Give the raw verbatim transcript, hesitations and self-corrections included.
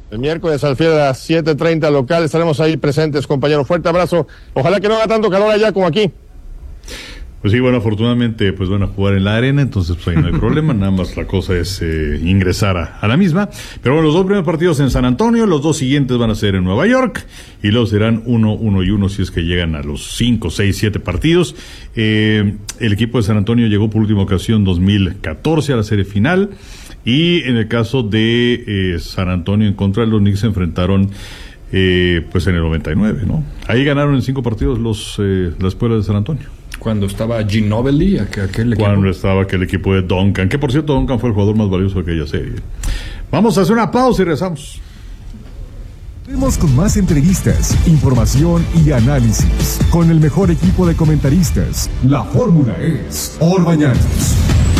El miércoles al fiel a las siete treinta local, estaremos ahí presentes, compañero. Fuerte abrazo. Ojalá que no haga tanto calor allá como aquí. Pues sí, bueno, afortunadamente pues van a jugar en la arena, entonces pues ahí no hay problema, nada más la cosa es eh, ingresar a, a la misma. Pero bueno, los dos primeros partidos en San Antonio, los dos siguientes van a ser en Nueva York, y luego serán uno, uno y uno si es que llegan a los cinco, seis, siete partidos. Eh, el equipo de San Antonio llegó por última ocasión dos mil catorce a la serie final, y en el caso de eh, San Antonio en contra de los Knicks se enfrentaron eh, pues en el noventa y nueve, ¿no? Ahí ganaron en cinco partidos los eh, la escuela de San Antonio. Cuando estaba Ginobili, aquel, aquel equipo. Cuando estaba aquel equipo de Duncan, que por cierto Duncan fue el jugador más valioso de aquella serie. Vamos a hacer una pausa y regresamos. Vemos con más entrevistas, información y análisis. Con el mejor equipo de comentaristas. La fórmula es Orbañanos.